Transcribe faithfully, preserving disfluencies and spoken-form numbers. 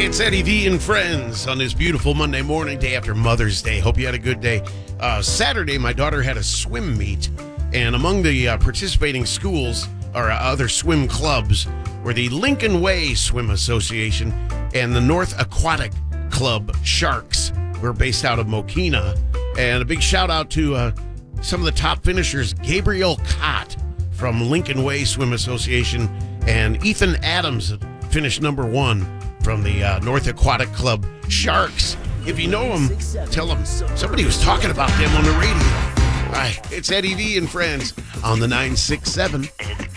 It's Eddie V and Friends on this beautiful Monday morning, day after Mother's Day. Hope you had a good day. Uh, Saturday, my daughter had a swim meet, and among the uh, participating schools or uh, other swim clubs were the Lincoln Way Swim Association and the North Aquatic Club Sharks. We're based out of Mokina. And a big shout out to uh, some of the top finishers, Gabriel Cott from Lincoln Way Swim Association and Ethan Adams finished number one from the uh, North Aquatic Club Sharks. If you know them, tell them somebody was talking about them on the radio. All right, it's Eddie V and Friends on the nine six seven.